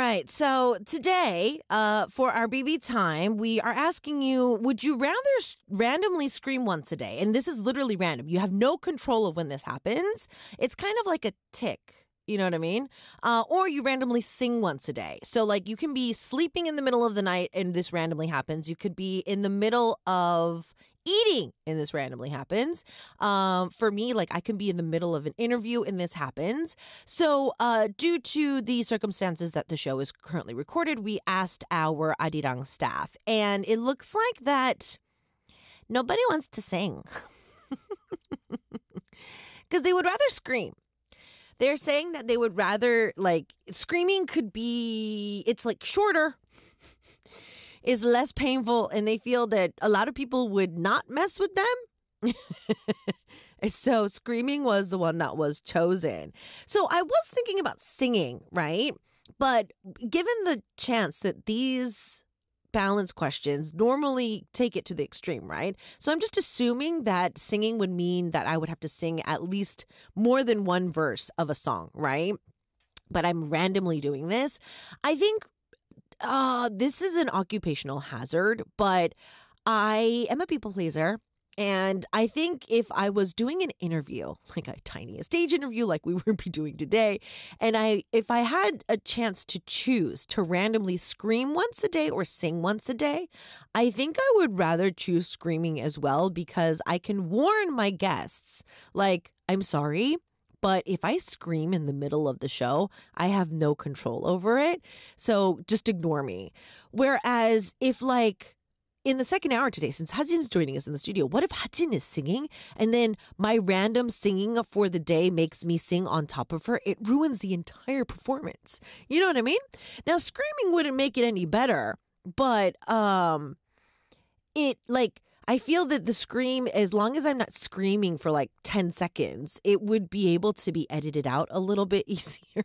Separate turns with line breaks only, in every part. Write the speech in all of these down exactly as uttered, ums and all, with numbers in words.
right. So today, uh, for our B B time, we are asking you, would you rather s- randomly scream once a day? And this is literally random. You have no control of when this happens. It's kind of like a tick. You know what I mean? Uh, or you randomly sing once a day. So, like, you can be sleeping in the middle of the night and this randomly happens. You could be in the middle of eating and this randomly happens. Um, for me, like, I can be in the middle of an interview and this happens. So, uh, due to the circumstances that the show is currently recorded, we asked our Arirang staff, and it looks like that nobody wants to sing because they would rather scream. They're saying that they would rather, like, screaming could be, it's like shorter, is less painful, and they feel that a lot of people would not mess with them. And so screaming was the one that was chosen. So I was thinking about singing, right? But given the chance that these balance questions normally take it to the extreme, right? So I'm just assuming that singing would mean that I would have to sing at least more than one verse of a song, right? But I'm randomly doing this. I think uh, this is an occupational hazard, but I am a people pleaser. And I think if I was doing an interview, like a tiny stage interview like we would be doing today, and I if I had a chance to choose to randomly scream once a day or sing once a day, I think I would rather choose screaming as well, because I can warn my guests, like, I'm sorry, but if I scream in the middle of the show, I have no control over it. So just ignore me. Whereas if, like, in the second hour today, since Hajin's joining us in the studio, what if Hajin is singing and then my random singing for the day makes me sing on top of her? It ruins the entire performance. You know what I mean? Now, screaming wouldn't make it any better, but um, it, like, I feel that the scream, as long as I'm not screaming for like ten seconds, it would be able to be edited out a little bit easier.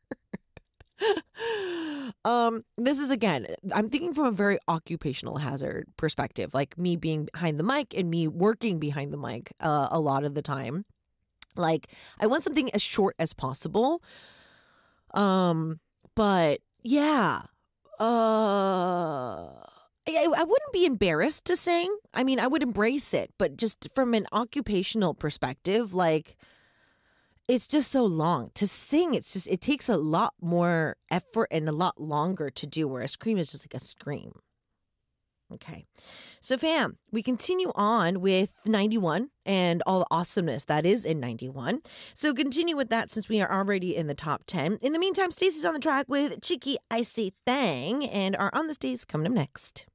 Um, this is, again, I'm thinking from a very occupational hazard perspective, like me being behind the mic and me working behind the mic uh, a lot of the time. Like, I want something as short as possible. Um, but yeah, uh, I, I wouldn't be embarrassed to sing. I mean, I would embrace it, but just from an occupational perspective, like, it's just so long to sing. It's just, it takes a lot more effort and a lot longer to do, where a scream is just like a scream. Okay. So, fam, we continue on with ninety-one and all the awesomeness that is in ninety-one. So continue with that since we are already in the top ten. In the meantime, Stacey's on the track with Cheeky Icy Thang, and our On This Day is coming up next.